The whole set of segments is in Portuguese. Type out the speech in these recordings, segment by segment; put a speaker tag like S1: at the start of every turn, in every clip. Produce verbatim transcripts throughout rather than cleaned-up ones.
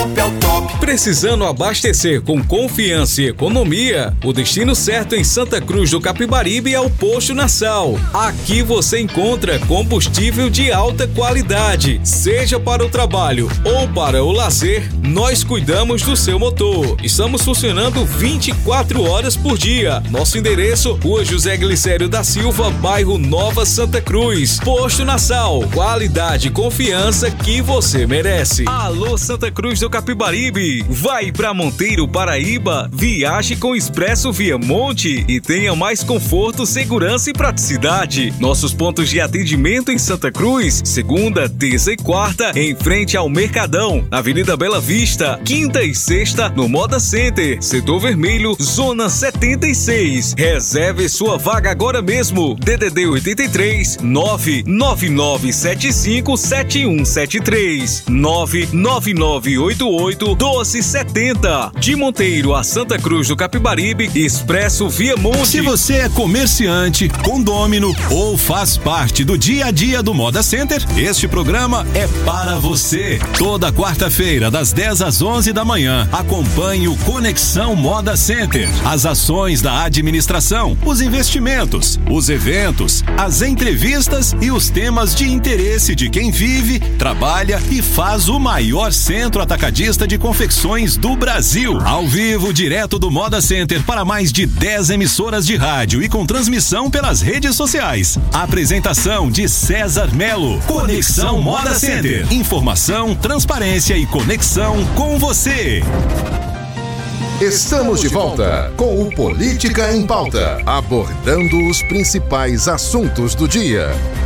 S1: top, é o top.
S2: Precisando abastecer com confiança e economia? O destino certo em Santa Cruz do Capibaribe é o Posto Nassau. Aqui você encontra combustível de alta qualidade. Seja para o trabalho ou para o lazer, nós cuidamos do seu motor. Estamos funcionando vinte e quatro horas por dia. Nosso endereço, Rua José Glicério da Silva, bairro Nova Santa Cruz. Posto Nassau, qualidade e confiança que você merece. Alô Santa Cruz do Capibaribe, vai pra Monteiro, Paraíba, viaje com Expresso Via Monte e tenha mais conforto, segurança e praticidade. Nossos pontos de atendimento em Santa Cruz, segunda, terça e quarta, em frente ao Mercadão, Avenida Bela Vista, quinta e sexta no Moda Center, Setor Vermelho, Zona setenta e seis. Reserve sua vaga agora mesmo. D D D oitenta e três, nove nove nove sete cinco sete um sete três, nove nove nove oito oito doze setenta. De Monteiro a Santa Cruz do Capibaribe, Expresso Via Monte.
S3: Se você é comerciante, condômino ou faz parte do dia a dia do Moda Center, este programa é para você. Toda quarta-feira, das dez às onze da manhã, acompanhe o Conexão Moda Center. As ações da administração, os investimentos, os eventos, as entrevistas e os temas de interesse de quem vive, trabalha e faz o maior centro atacadista de confecções do Brasil. Ao vivo, direto do Moda Center para mais de dez emissoras de rádio e com transmissão pelas redes sociais. Apresentação de César Melo. Conexão Moda Center. Informação, transparência e conexão com você.
S4: Estamos de volta com o Política em Pauta, abordando os principais assuntos do dia.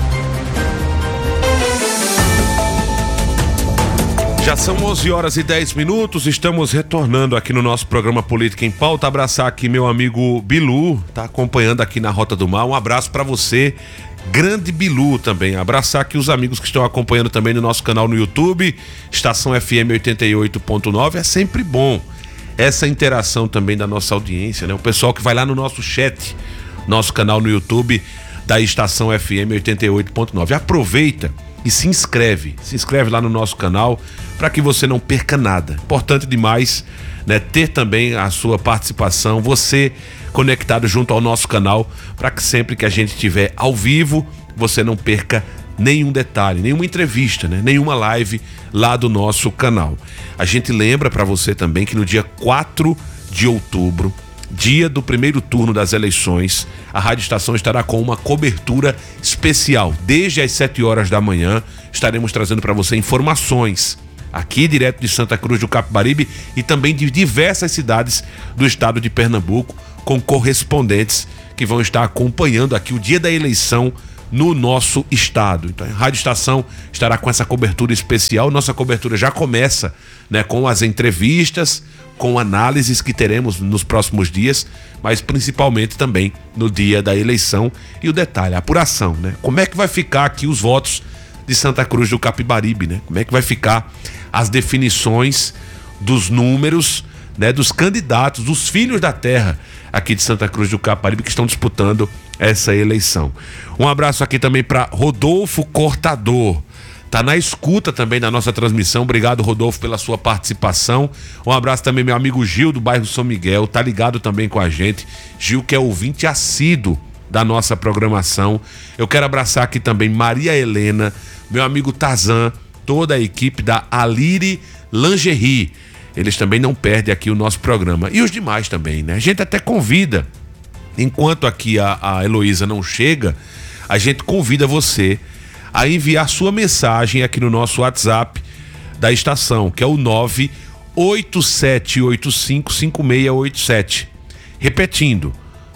S5: Já são onze horas e dez minutos, estamos retornando aqui no nosso programa Política em Pauta. Abraçar aqui meu amigo Bilu, tá acompanhando aqui na Rota do Mar. Um abraço para você, grande Bilu também. Abraçar aqui os amigos que estão acompanhando também no nosso canal no YouTube, Estação F M oitenta e oito ponto nove. É sempre bom essa interação também da nossa audiência, né? O pessoal que vai lá no nosso chat, nosso canal no YouTube da Estação F M oitenta e oito ponto nove. Aproveita e se inscreve, se inscreve lá no nosso canal para que você não perca nada. Importante demais, né, ter também a sua participação, você conectado junto ao nosso canal, para que sempre que a gente estiver ao vivo, você não perca nenhum detalhe, nenhuma entrevista, né, nenhuma live lá do nosso canal. A gente lembra para você também que no dia quatro de outubro, dia do primeiro turno das eleições, a Rádio Estação estará com uma cobertura especial. Desde as sete horas da manhã, estaremos trazendo para você informações aqui direto de Santa Cruz do Capibaribe e também de diversas cidades do estado de Pernambuco, com correspondentes que vão estar acompanhando aqui o dia da eleição no nosso estado. Então a Rádio Estação estará com essa cobertura especial. Nossa cobertura já começa, né, com as entrevistas, com análises que teremos nos próximos dias, mas principalmente também no dia da eleição. E o detalhe, a apuração, né? Como é que vai ficar aqui os votos de Santa Cruz do Capibaribe, né? Como é que vai ficar as definições dos números, né, dos candidatos, dos filhos da terra aqui de Santa Cruz do Capibaribe que estão disputando essa eleição. Um abraço aqui também para Rodolfo Cortador. Tá na escuta também da nossa transmissão. Obrigado, Rodolfo, pela sua participação. Um abraço também meu amigo Gil do bairro São Miguel, tá ligado também com a gente. Gil, que é ouvinte assíduo da nossa programação. Eu quero abraçar aqui também Maria Helena, meu amigo Tarzan, toda a equipe da Alire Lingerie. Eles também não perdem aqui o nosso programa. E os demais também, né? A gente até convida, enquanto aqui a, a Heloísa não chega, a gente convida você a enviar sua mensagem aqui no nosso WhatsApp da estação, que é o nove oito sete oito cinco cinco seis oito sete. Repetindo,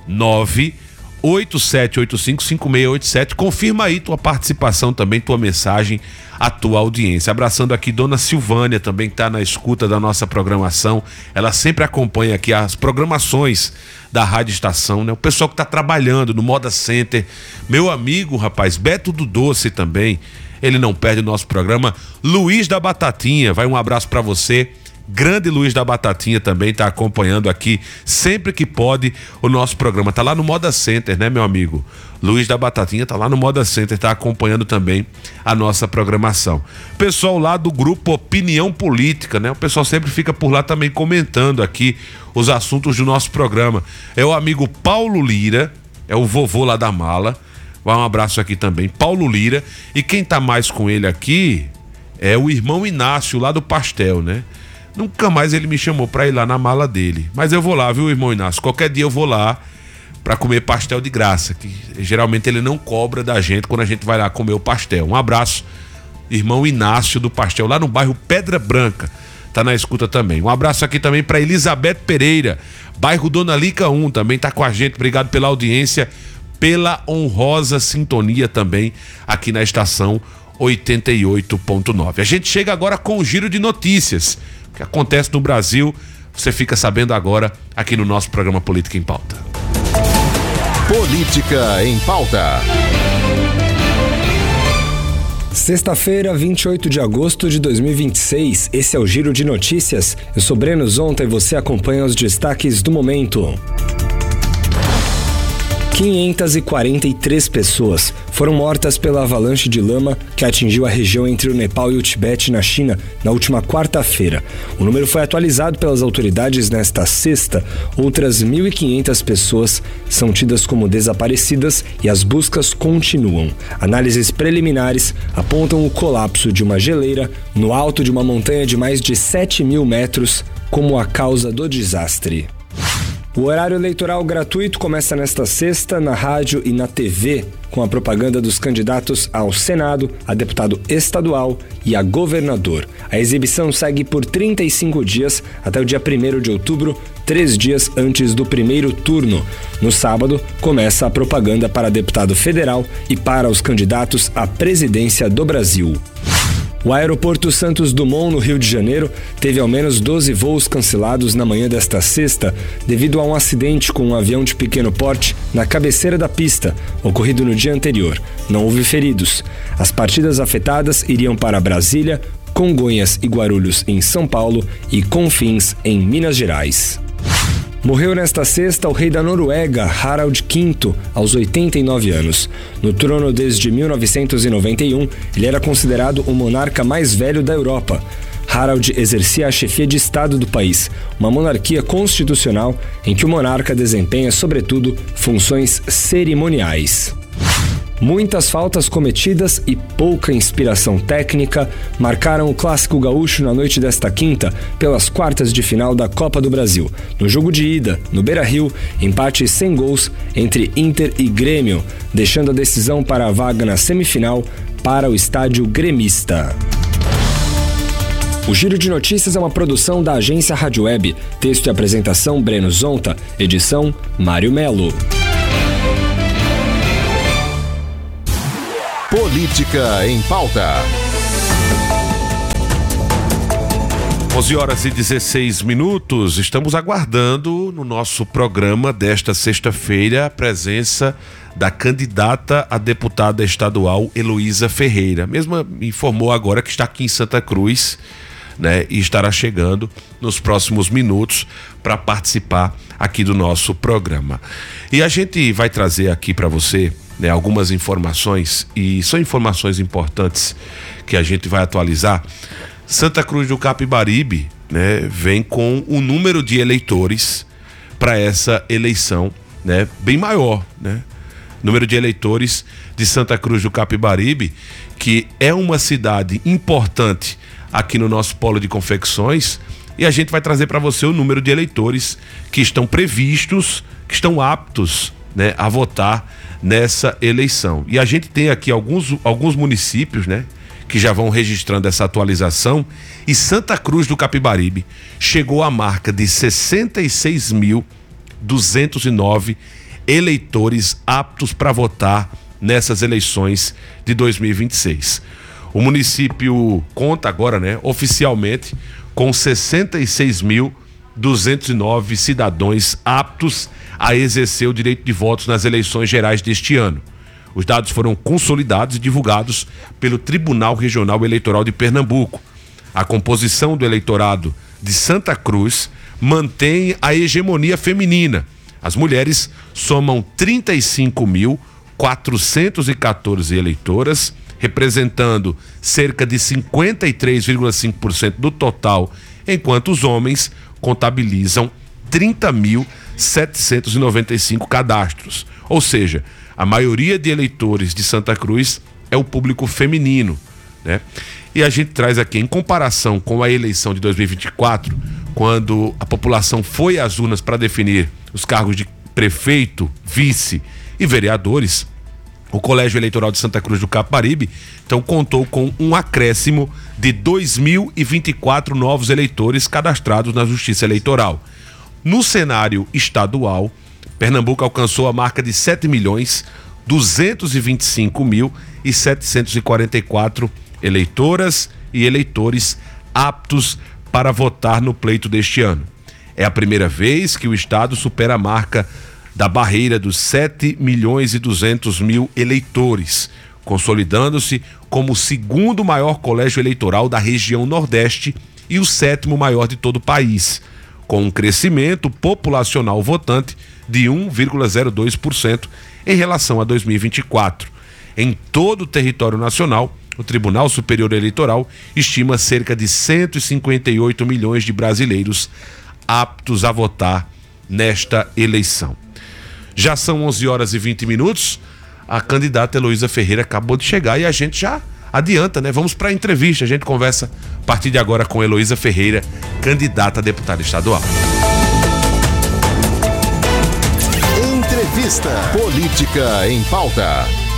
S5: nove oito sete oito cinco cinco seis oito sete. Confirma aí tua participação também, tua mensagem, a tua audiência. Abraçando aqui Dona Silvânia também, que está na escuta da nossa programação. Ela sempre acompanha aqui as programações da Rádio Estação, né? O pessoal que está trabalhando no Moda Center. Meu amigo, rapaz, Beto do Doce também, ele não perde o nosso programa. Luiz da Batatinha, vai um abraço para você. Grande Luiz da Batatinha também tá acompanhando aqui, sempre que pode, o nosso programa. Tá lá no Moda Center, né, meu amigo? Luiz da Batatinha tá lá no Moda Center, tá acompanhando também a nossa programação. Pessoal lá do grupo Opinião Política, né? O pessoal sempre fica por lá também comentando aqui os assuntos do nosso programa. É o amigo Paulo Lira, é o vovô lá da mala. Vai um abraço aqui também, Paulo Lira. E quem tá mais com ele aqui é o irmão Inácio lá do Pastel, né? Nunca mais ele me chamou pra ir lá na mala dele. Mas eu vou lá, viu, irmão Inácio? Qualquer dia eu vou lá pra comer pastel de graça, que geralmente ele não cobra da gente quando a gente vai lá comer o pastel. Um abraço, irmão Inácio do Pastel, lá no bairro Pedra Branca. Tá na escuta também. Um abraço aqui também pra Elizabeth Pereira, bairro Dona Lica um, também tá com a gente. Obrigado pela audiência, pela honrosa sintonia também aqui na estação oitenta e oito ponto nove. A gente chega agora com o giro de notícias. O que acontece no Brasil, você fica sabendo agora aqui no nosso programa Política em Pauta.
S4: Política em Pauta.
S1: Sexta-feira, vinte e oito de agosto de dois mil e vinte e seis, esse é o Giro de Notícias. Eu sou Breno Zonta e você acompanha os destaques do momento. quinhentas e quarenta e três pessoas foram mortas pela avalanche de lama que atingiu a região entre o Nepal e o Tibete, na China, na última quarta-feira. O número foi atualizado pelas autoridades nesta sexta. Outras mil e quinhentas pessoas são tidas como desaparecidas e as buscas continuam. Análises preliminares apontam o colapso de uma geleira no alto de uma montanha de mais de sete mil metros como a causa do desastre. O horário eleitoral gratuito começa nesta sexta na rádio e na T V, com a propaganda dos candidatos ao Senado, a deputado estadual e a governador. A exibição segue por trinta e cinco dias até o dia primeiro de outubro, três dias antes do primeiro turno. No sábado, começa a propaganda para deputado federal e para os candidatos à presidência do Brasil. O aeroporto Santos Dumont, no Rio de Janeiro, teve ao menos doze voos cancelados na manhã desta sexta, devido a um acidente com um avião de pequeno porte na cabeceira da pista, ocorrido no dia anterior. Não houve feridos. As partidas afetadas iriam para Brasília, Congonhas e Guarulhos, em São Paulo, e Confins, em Minas Gerais. Morreu nesta sexta o rei da Noruega, Harald quinto, aos oitenta e nove anos. No trono desde mil novecentos e noventa e um, ele era considerado o monarca mais velho da Europa. Harald exercia a chefia de Estado do país, uma monarquia constitucional em que o monarca desempenha, sobretudo, funções cerimoniais. Muitas faltas cometidas e pouca inspiração técnica marcaram o Clássico Gaúcho na noite desta quinta, pelas quartas de final da Copa do Brasil. No jogo de ida, no Beira-Rio, empate sem gols entre Inter e Grêmio, deixando a decisão para a vaga na semifinal para o estádio gremista. O Giro de Notícias é uma produção da agência Rádio Web. Texto e apresentação Breno Zonta, edição Mário Melo.
S4: Política em Pauta.
S5: onze horas e dezesseis minutos, estamos aguardando no nosso programa desta sexta-feira a presença da candidata a deputada estadual Heloísa Ferreira. Mesma informou agora que está aqui em Santa Cruz, né, e estará chegando nos próximos minutos para participar aqui do nosso programa. E a gente vai trazer aqui para você, né, algumas informações, e são informações importantes que a gente vai atualizar. Santa Cruz do Capibaribe, né, vem com um número de eleitores para essa eleição, né, bem maior, né? Número de eleitores de Santa Cruz do Capibaribe, que é uma cidade importante aqui no nosso polo de confecções, e a gente vai trazer para você o número de eleitores que estão previstos, que estão aptos, né, a votar nessa eleição. E a gente tem aqui alguns, alguns municípios, né, que já vão registrando essa atualização, e Santa Cruz do Capibaribe chegou à marca de sessenta e seis mil duzentos e nove eleitores aptos para votar nessas eleições de dois mil e vinte e seis. O município conta agora, né, oficialmente, com sessenta e seis mil duzentos e nove cidadãos aptos a exercer o direito de votos nas eleições gerais deste ano. Os dados foram consolidados e divulgados pelo Tribunal Regional Eleitoral de Pernambuco. A composição do eleitorado de Santa Cruz mantém a hegemonia feminina. As mulheres somam trinta e cinco mil quatrocentos e quatorze eleitoras, representando cerca de cinquenta e três vírgula cinco por cento do total, enquanto os homens contabilizam trinta mil setecentos e noventa e cinco cadastros. Ou seja, a maioria de eleitores de Santa Cruz é o público feminino, né? E a gente traz aqui, em comparação com a eleição de dois mil e vinte e quatro, quando a população foi às urnas para definir os cargos de prefeito, vice e vereadores, o Colégio Eleitoral de Santa Cruz do Capibaribe, então, contou com um acréscimo de dois mil e vinte e quatro novos eleitores cadastrados na Justiça Eleitoral. No cenário estadual, Pernambuco alcançou a marca de sete milhões duzentos e vinte e cinco mil e setecentos e quarenta e quatro eleitoras e eleitores aptos para votar no pleito deste ano. É a primeira vez que o estado supera a marca da barreira dos sete milhões e duzentos mil eleitores, consolidando-se como o segundo maior colégio eleitoral da região Nordeste e o sétimo maior de todo o país, com um crescimento populacional votante de um vírgula zero dois por cento em relação a dois mil e vinte e quatro. Em todo o território nacional, o Tribunal Superior Eleitoral estima cerca de cento e cinquenta e oito milhões de brasileiros aptos a votar nesta eleição. Já são onze horas e vinte minutos, a candidata Heloísa Ferreira acabou de chegar e a gente já adianta, né? Vamos para a entrevista, a gente conversa a partir de agora com Heloísa Ferreira, candidata a deputada estadual.
S4: Entrevista Política em Pauta.